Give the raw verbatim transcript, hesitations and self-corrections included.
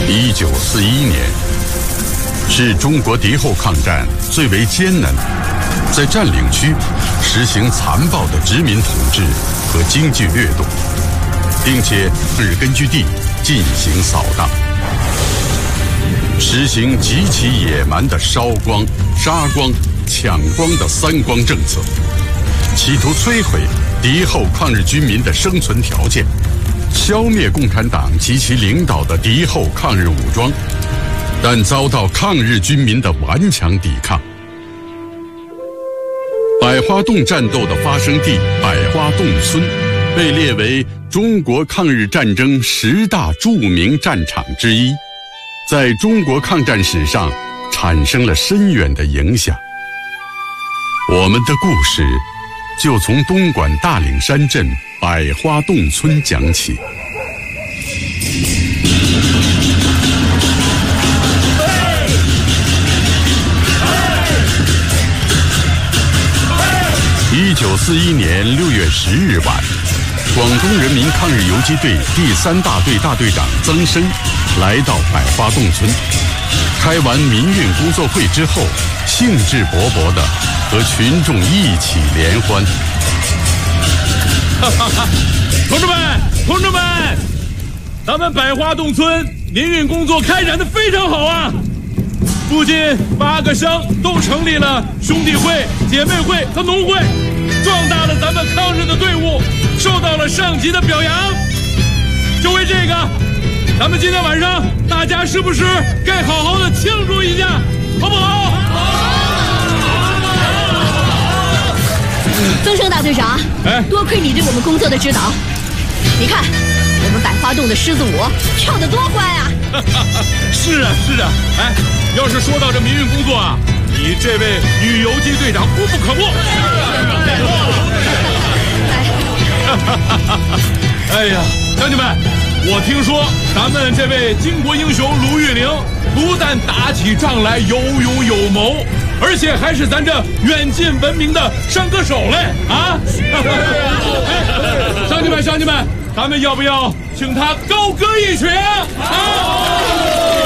一九四一年是中国敌后抗战最为艰难的，在占领区实行残暴的殖民统治和经济掠夺，并且日根据地进行扫荡，实行极其野蛮的烧光、杀光、抢光的三光政策，企图摧毁敌后抗日军民的生存条件，消灭共产党及其领导的敌后抗日武装，但遭到抗日军民的顽强抵抗。百花洞战斗的发生地百花洞村被列为中国抗日战争十大著名战场之一，在中国抗战史上产生了深远的影响。我们的故事就从东莞大岭山镇百花洞村讲起。一九四一年六月十日晚，广东人民抗日游击队第三大队大队长曾生来到百花洞村，开完民运工作会之后，兴致勃勃地和群众一起联欢。 哈哈哈！同志们，同志们，咱们百花洞村民运工作开展得非常好啊！附近八个乡都成立了兄弟会、姐妹会和农会，壮大了咱们抗日的队伍，受到了上级的表扬。就为这个，咱们今天晚上大家是不是该好好的庆祝一下，好不好？ 曾生大队长，哎，多亏你对我们工作的指导。你看，我们百花洞的狮子舞跳得多欢啊！ 是啊，是啊，哎，要是说到这民运工作啊，你这位女游击队长功不可没。哎呀，乡亲们，我听说咱们这位巾帼英雄卢玉玲不但打起仗来有勇有谋，而且还是咱这远近闻名的山歌手嘞啊！哎，乡亲们，乡亲们，咱们要不要请他高歌一曲啊？啊